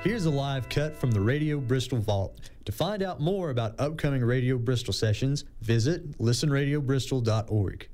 Here's a live cut from the Radio Bristol Vault. To find out more about upcoming Radio Bristol sessions, visit listenradiobristol.org.